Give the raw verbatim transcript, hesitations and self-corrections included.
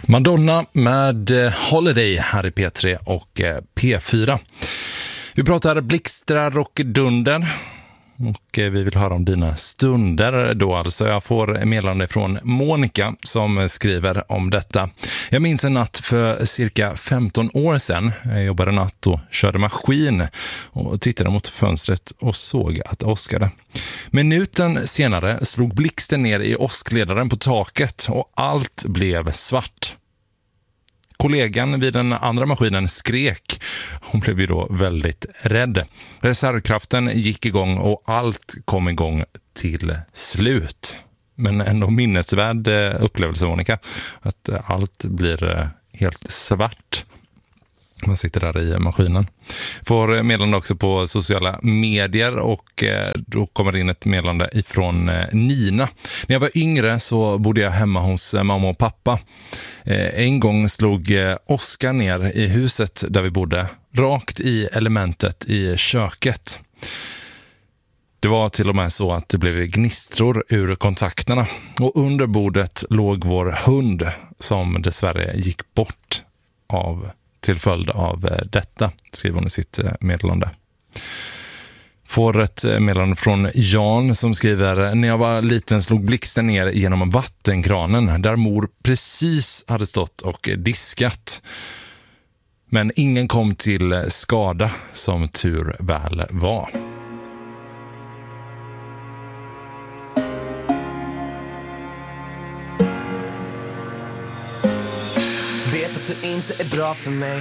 Madonna med Holiday här i P tre och P fyra. Vi pratar blixtrar och dunder. Och vi vill höra om dina stunder då alltså. Jag får meddelande från Monica som skriver om detta. Jag minns en natt för cirka femton år sedan. Jag jobbade natt och körde maskin och tittade mot fönstret och såg att det åskade. Minuten senare slog blixten ner i åskledaren på taket och allt blev svart. Kollegan vid den andra maskinen skrek. Hon blev ju då väldigt rädd. Reservkraften gick igång och allt kom igång till slut. Men ändå minnesvärd upplevelse, Monica. Att allt blir helt svart. Man sitter där i maskinen. Får meddelande också på sociala medier och då kommer in ett meddelande ifrån Nina. När jag var yngre så bodde jag hemma hos mamma och pappa. En gång slog Oskar ner i huset där vi bodde, rakt i elementet i köket. Det var till och med så att det blev gnistror ur kontakterna och under bordet låg vår hund som dessvärre gick bort av till följd av detta, skriver hon i sitt meddelande. Får ett meddelande från Jan som skriver: när jag var liten slog blixten ner genom vattenkranen där mor precis hade stått och diskat. Men ingen kom till skada, som tur väl var. Vet att du inte är bra för mig.